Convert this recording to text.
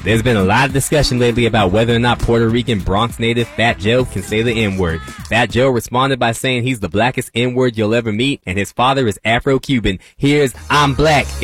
There's been a lot of discussion lately about whether or not Puerto Rican Bronx native Fat Joe can say the N-word. Fat Joe responded by saying he's the blackest N-word you'll ever meet, and his father is Afro-Cuban. Here's I'm Black.